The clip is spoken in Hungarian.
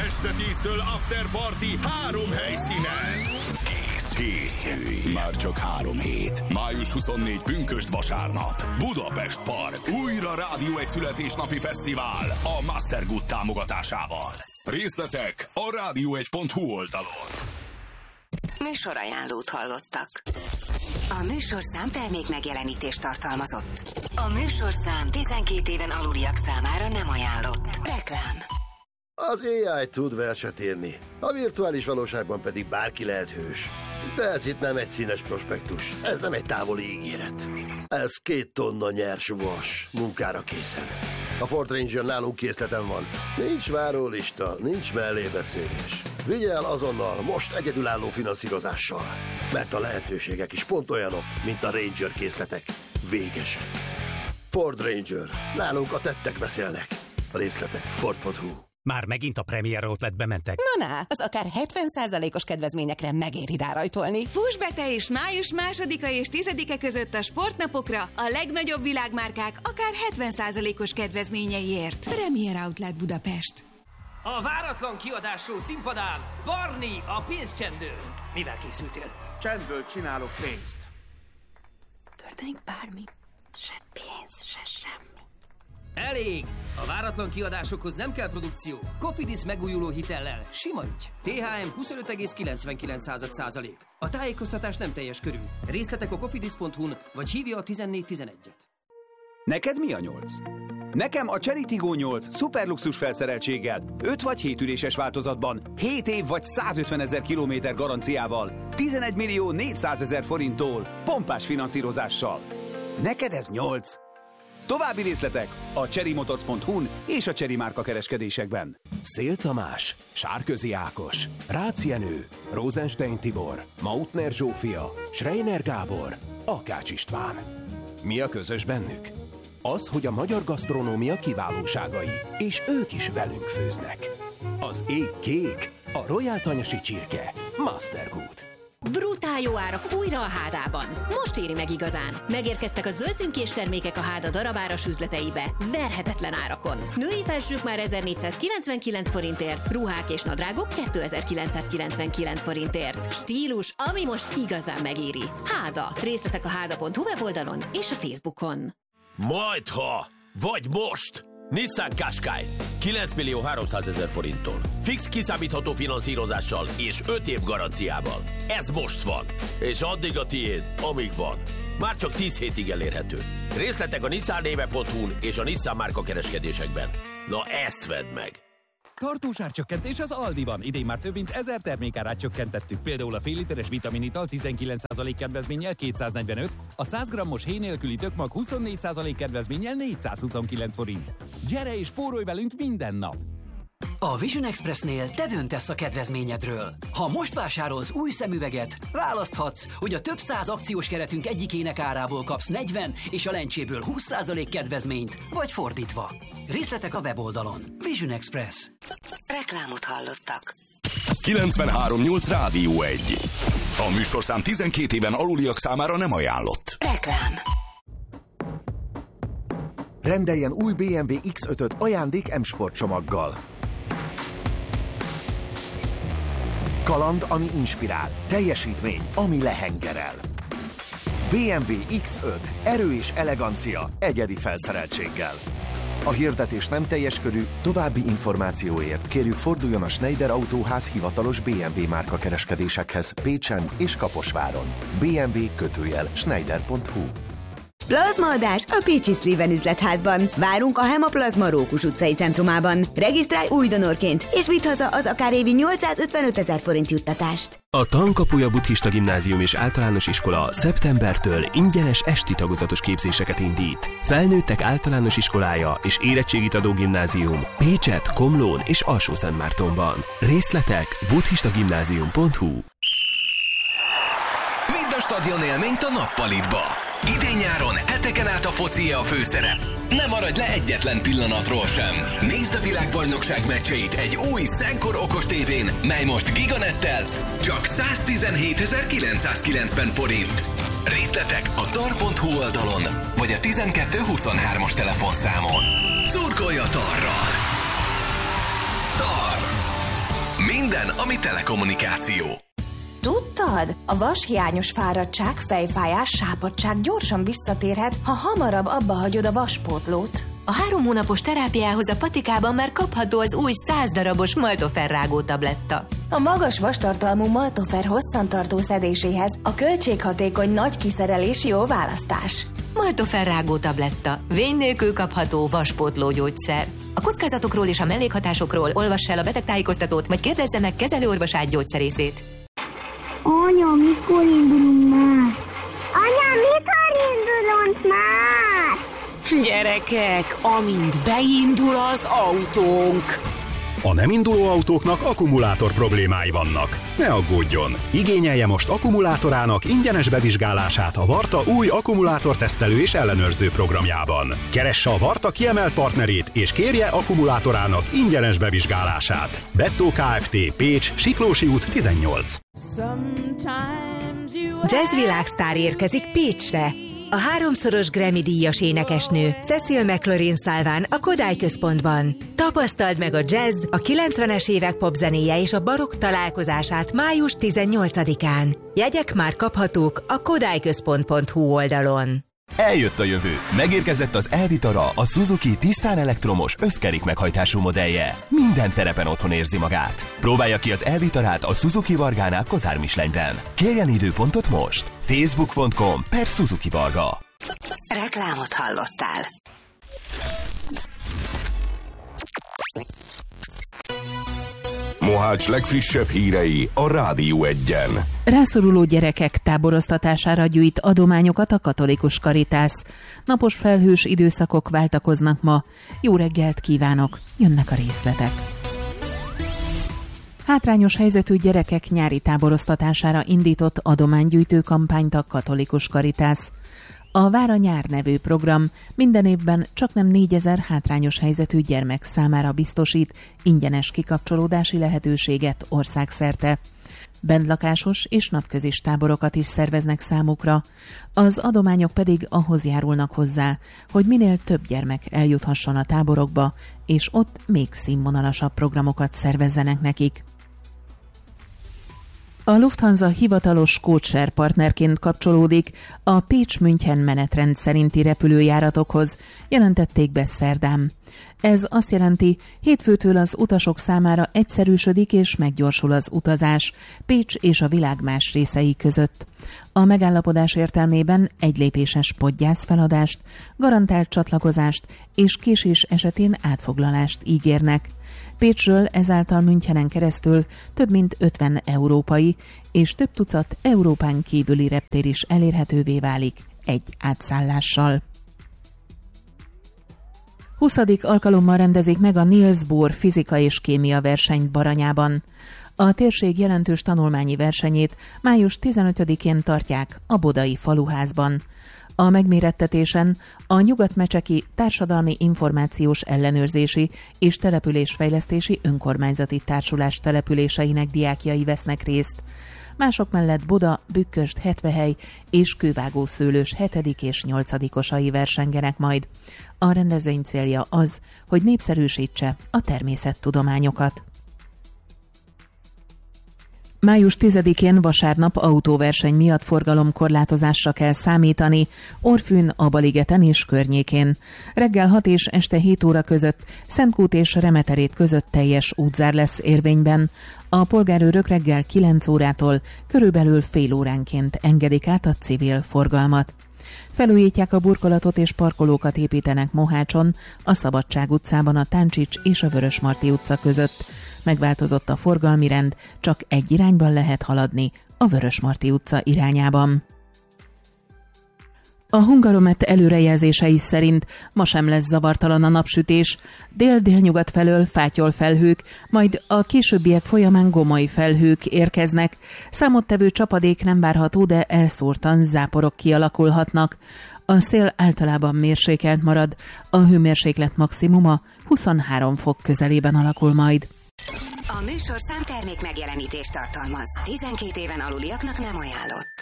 Este 10-től After Party 3 helyszínen. Készülj! Már csak 3 hét. Május 24 pünkösd vasárnap. Budapest Park. Újra Rádió egy születésnapi fesztivál a Mastergood támogatásával. Részletek a rádió1.hu oldalon. Műsorajánlót hallottak. A műsorszám termék megjelenítést tartalmazott. A műsorszám 12 éven aluliak számára nem ajánlott. Reklám. Az AI tud verset írni, a virtuális valóságban pedig bárki lehet hős. De ez itt nem egy színes prospektus, ez nem egy távoli ígéret. Ez 2 tonna nyers vas, munkára készen. A Ford Ranger nálunk készleten van. Nincs várólista, nincs mellébeszélés. Vigye el azonnal, most egyedülálló finanszírozással. Mert a lehetőségek is pont olyanok, mint a Ranger készletek. Végesek. Ford Ranger. Nálunk a tettek beszélnek. A részletek Ford.hu. Már megint a Premier Outletbe mentek? Na, az akár 70%-os kedvezményekre megéri rárajtolni. Fuss be te is május 2-a és 10-e között a sportnapokra a legnagyobb világmárkák akár 70%-os kedvezményeiért. Premier Outlet Budapest. A váratlan kiadású színpadán Barney a pénzcsendő. Mivel készültél? Csendből csinálok pénzt. Történik bármi? Se pénz, se semmi. Elég! A váratlan kiadásokhoz nem kell produkció. Cofidis megújuló hitellel. Sima ügy. THM 25,99%. A tájékoztatás nem teljes körű. Részletek a cofidis.hu-n, vagy hívja a 1411-et. Neked mi a 8? Nekem a Chery Tiggo 8 szuperluxus felszereltséggel, 5 vagy 7 üléses változatban, 7 év vagy 150 000 kilométer garanciával, 11 millió 400 000 forinttól, pompás finanszírozással. Neked ez 8? További részletek a cherrymotors.hu-n és a Chery márka kereskedésekben. Szél Tamás, Sárközi Ákos, Rácz Jenő, Rosenstein Tibor, Mautner Zsófia, Schreiner Gábor, Akács István. Mi a közös bennük? Az, hogy a magyar gasztronómia kiválóságai, és ők is velünk főznek. Az ég kék, a Royal Tanyasi csirke, Mastergood. Brutál jó árak újra a Hádában. Most éri meg igazán. Megérkeztek a zöld címkés termékek a Háda darabáras üzleteibe. Verhetetlen árakon. Női felsők már 1499 forintért, ruhák és nadrágok 2999 forintért. Stílus, ami most igazán megéri. Háda. Részletek a háda.hu weboldalon és a Facebookon. Majdha, vagy most! Nissan Qashqai 9 millió 300 000 forinttól. Fix kiszámítható finanszírozással és 5 év garanciával. Ez most van, és addig a tiéd, amíg van. Már csak 10 hétig elérhető. Részletek a nissannéve.hu-n és a Nissan márka kereskedésekben. Na ezt vedd meg! Tartós árcsökkentés az Aldiban. Idén már több mint 1000 termékárát csökkentettük. Például a fél literes vitaminital 19% kedvezménnyel 245, a 100 grammos héj nélküli tökmag 24% kedvezménnyel 429 forint. Gyere és spórolj velünk minden nap! A Vision Expressnél te döntesz a kedvezményedről. Ha most vásárolsz új szemüveget, választhatsz, hogy a több száz akciós keretünk egyikének árából kapsz 40 és a lencséből 20% kedvezményt, vagy fordítva. Részletek a weboldalon. Vision Express. Reklámot hallottak. 93.8 Rádió 1. A műsorszám 12 éven aluliak számára nem ajánlott. Reklám. Rendeljen új BMW X5-öt ajándék M-Sport csomaggal. Kaland, ami inspirál, teljesítmény, ami lehengerel. BMW X5. Erő és elegancia egyedi felszereltséggel. A hirdetés nem teljes körű, további információért kérjük forduljon a Schneider Autóház hivatalos BMW márka kereskedésekhez Pécsen és Kaposváron. BMW_Schneider.hu. Plazmaadás a Pécsi Szliven üzletházban. Várunk a Hemaplazma Rókus utcai centrumában. Regisztrálj új donorként, és vidd haza az akár évi 855 000 forint juttatást. A Tankapuja Buddhista Gimnázium és Általános Iskola szeptembertől ingyenes esti tagozatos képzéseket indít. Felnőttek általános iskolája és érettségit adó gimnázium Pécset, Komlón és Alsó-Szentmártonban. Részletek buddhistagimnázium.hu. Vidd a stadion élményt a Nappalitba. Idén-nyáron heteken át a foci a főszerep. Ne maradj le egyetlen pillanatról sem. Nézd a világbajnokság meccseit egy új Szenkor okos tévén, mely most Giganettel csak 117.990 forint. Részletek a tar.hu oldalon, vagy a 1223-as telefonszámon. Szurkolj a Tarral! Tar! Minden, ami telekommunikáció. Tudtad? A vashiányos fáradtság, fejfájás, sápadtság gyorsan visszatérhet, ha hamarabb abba hagyod a vaspótlót. A 3 hónapos terápiához a patikában már kapható az új 100 darabos Maltofer rágó tabletta. A magas vastartalmú Maltofer hosszantartó szedéséhez a költséghatékony nagy kiszerelés jó választás. Maltofer rágó tabletta. Vény nélkül kapható vaspótló gyógyszer. A kockázatokról és a mellékhatásokról olvass el a betegtájékoztatót, vagy kérdezze meg kezelőorvosát gyógyszerészét. Anya, mikor indulunk már? Anya, mikor indulunk már? Gyerekek, amint beindul az autónk. A nem induló autóknak akkumulátor problémái vannak. Ne aggódjon! Igényelje most akkumulátorának ingyenes bevizsgálását a Varta új akkumulátortesztelő és ellenőrző programjában. Keresse a Varta kiemelt partnerét és kérje akkumulátorának ingyenes bevizsgálását. Bettó Kft. Pécs, Siklósi út 18. Jazz világsztár érkezik Pécsre. A 3-szoros Grammy-díjas énekesnő Cecil McLaurin-Salván a Kodály Központban. Tapasztald meg a jazz, a 90-es évek popzenéje és a barokk találkozását május 18-án. Jegyek már kaphatók a kodályközpont.hu oldalon. Eljött a jövő. Megérkezett az e-Vitara, a Suzuki tisztán elektromos összkerék meghajtású modellje. Minden terepen otthon érzi magát. Próbálja ki az e-Vitarát a Suzuki Vargánál Kozár Mislenyben. Kérjen időpontot most. Facebook.com/Suzuki Varga. Reklámot hallottál. Mohács legfrissebb hírei a Rádió 1-en. Rászoruló gyerekek táboroztatására gyűjt adományokat a Katolikus Karitász. Napos felhős időszakok váltakoznak ma. Jó reggelt kívánok! Jönnek a részletek. Hátrányos helyzetű gyerekek nyári táboroztatására indított adománygyűjtő kampányt a Katolikus Karitász. A Vár a nyár nevű program minden évben csaknem 4000 hátrányos helyzetű gyermek számára biztosít ingyenes kikapcsolódási lehetőséget országszerte. Bentlakásos és napközis táborokat is szerveznek számukra, az adományok pedig ahhoz járulnak hozzá, hogy minél több gyermek eljuthasson a táborokba, és ott még színvonalasabb programokat szervezzenek nekik. A Lufthansa hivatalos codeshare partnerként kapcsolódik a Pécs-München menetrend szerinti repülőjáratokhoz, jelentették be szerdán. Ez azt jelenti, hétfőtől az utasok számára egyszerűsödik és meggyorsul az utazás Pécs és a világ más részei között. A megállapodás értelmében egylépéses podgyászfeladást, garantált csatlakozást és késés esetén átfoglalást ígérnek. Pécsről ezáltal Münchenen keresztül több mint 50 európai és több tucat Európán kívüli reptér is elérhetővé válik egy átszállással. 20. alkalommal rendezik meg a Niels Bohr fizika és kémia versenyt Baranyában. A térség jelentős tanulmányi versenyét május 15-én tartják a Bodai Faluházban. A megmérettetésen a Nyugatmecseki Társadalmi Információs Ellenőrzési és Településfejlesztési Önkormányzati Társulás településeinek diákjai vesznek részt. Mások mellett Boda, Bükköst, Hetvehely és Kővágó-Szőlős 7. és 8-osai versengenek majd. A rendezvény célja az, hogy népszerűsítse a természettudományokat. Május 10-én vasárnap autóverseny miatt forgalomkorlátozásra kell számítani Orfűn, Abaligeten és környékén. Reggel 6 és este 7 óra között Szentkút és Remeterét között teljes útzár lesz érvényben. A polgárőrök reggel 9 órától körülbelül fél óránként engedik át a civil forgalmat. Felújítják a burkolatot és parkolókat építenek Mohácson, a Szabadság utcában a Táncsics és a Vörösmarty utca között. Megváltozott a forgalmi rend, csak egy irányban lehet haladni, a Vörösmarty utca irányában. A Hungaromet előrejelzései szerint ma sem lesz zavartalan a napsütés. Dél-délnyugat felől fátyol felhők, majd a későbbiek folyamán gomoly felhők érkeznek. Számottevő csapadék nem várható, de elszórtan záporok kialakulhatnak. A szél általában mérsékelt marad, a hőmérséklet maximuma 23 fok közelében alakul majd. A műsorszám termék megjelenítést tartalmaz. 12 éven aluliaknak nem ajánlott.